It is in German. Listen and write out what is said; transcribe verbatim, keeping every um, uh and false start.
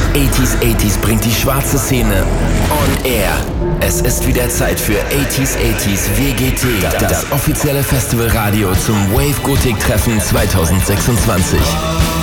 achtziger achtziger bringt die schwarze Szene on air. Es ist wieder Zeit für achtziger achtziger W G T, das offizielle Festivalradio zum Wave Gothic Treffen zwanzig sechsundzwanzig.